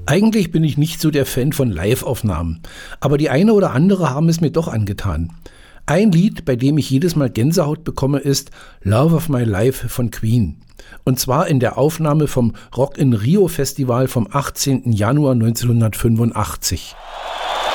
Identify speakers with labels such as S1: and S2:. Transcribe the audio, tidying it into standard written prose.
S1: Eigentlich bin ich nicht so der Fan von Live-Aufnahmen, aber die eine oder andere haben es mir doch angetan. Ein Lied, bei dem ich jedes Mal Gänsehaut bekomme, ist Love of My Life von Queen. Und zwar in der Aufnahme vom Rock in Rio Festival vom 18. Januar 1985.